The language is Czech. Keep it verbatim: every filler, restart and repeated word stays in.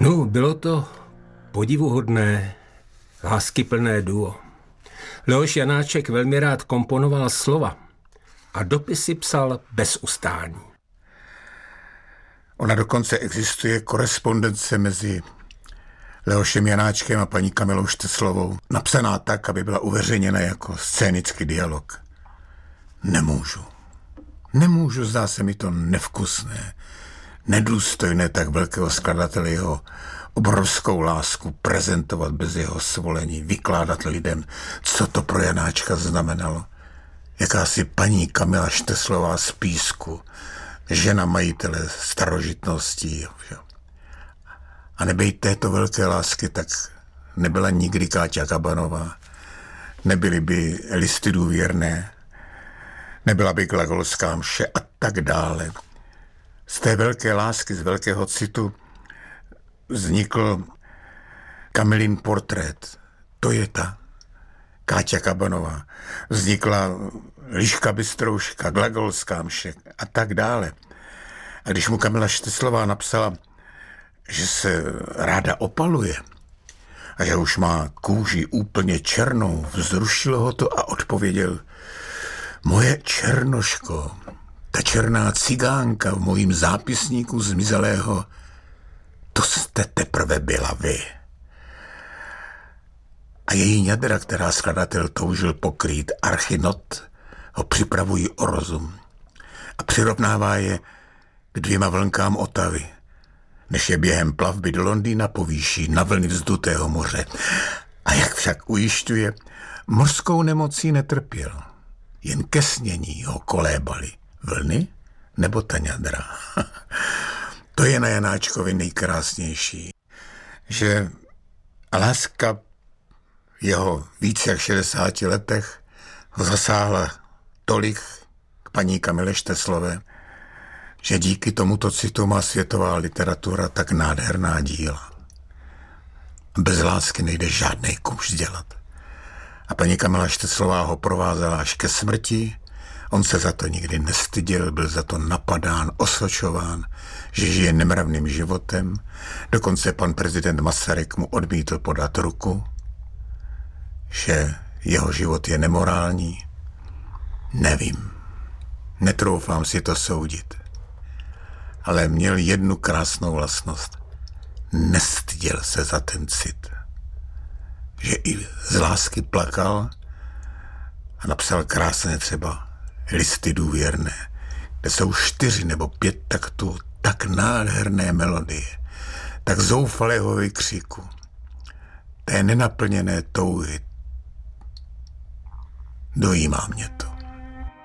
No, bylo to podivuhodné, láskyplné duo. Leoš Janáček velmi rád komponoval slova a dopisy psal bez ustání. Ona dokonce existuje korespondence mezi Leošem Janáčkem a paní Kamilou Šteslovou, napsaná tak, aby byla uveřejněna jako scénický dialog. Nemůžu. Nemůžu, zdá se mi to nevkusné, nedůstojné tak velkého skladatele jeho obrovskou lásku prezentovat bez jeho svolení, vykládat lidem, co to pro Janáčka znamenalo. Jakási paní Kamila Šteslová z Písku, žena majitele starožitností. A nebejt této velké lásky, tak nebyla nikdy Káťa Kabanová, nebyly by listy důvěrné, nebyla by glagolská mše a tak dále. Z té velké lásky, z velkého citu vznikl Kamilin portrét. To je ta Káťa Kabanová. Vznikla Liška Bystrouška, glagolská mše a tak dále. A když mu Kamila Šteslová napsala, že se ráda opaluje a že už má kůži úplně černou, vzrušilo ho to a odpověděl: moje Černoško, ta černá cigánka v mojím zápisníku zmizelého, to jste teprve byla vy. A její ňadra, která skladatel toužil pokrýt, archinot, ho připravují o rozum a přirovnává je k dvěma vlnkám Otavy, než je během plavby do Londýna povýší na vlny vzdutého moře. A jak však ujišťuje, mořskou nemocí netrpěl. Jen ke snění ho kolébali vlny nebo ta ňadra. To je na Janáčkovi nejkrásnější, že láska v jeho více jak šedesáti letech ho zasáhla tolik k paní Kamile Šteslové, že díky tomuto citu má světová literatura tak nádherná díla. Bez lásky nejde žádnej kůž dělat. A paní Kamila Šteslová ho provázela až ke smrti. On se za to nikdy nestyděl, byl za to napadán, osočován, že žije nemravným životem. Dokonce pan prezident Masaryk mu odmítl podat ruku, že jeho život je nemorální. Nevím, netroufám si to soudit. Ale měl jednu krásnou vlastnost. Nestyděl se za ten cit. Že i z lásky plakal a napsal krásně třeba Listy důvěrné, kde jsou čtyři nebo pět taktů tak nádherné melodie, tak zoufalého vykřiku, té nenaplněné touhy. Dojímá mě to.